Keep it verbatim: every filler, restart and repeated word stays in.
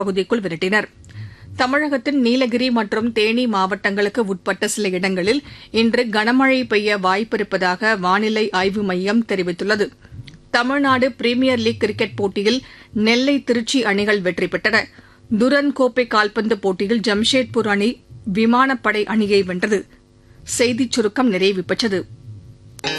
பகுதிக்குள் விரட்டினர். தமிழகத்தின் நீலகிரி மற்றும் தேனி மாவட்டங்களுக்கு உட்பட்ட சில இடங்களில் இன்று கனமழை பெய்ய வாய்ப்பிருப்பதாக வானிலை ஆய்வு மையம் தெரிவித்துள்ளது. தமிழ்நாடு பிரிமியர் லீக் கிரிக்கெட் போட்டியில் நெல்லை திருச்சி அணிகள் வெற்றி பெற்றன. துரன் கோப்பை கால்பந்து போட்டியில் ஜம்ஷெட்பூர் அணி விமானப்படை அணியை வென்றது. செய்திச் சுருக்கம் நிறைவு பெற்றது.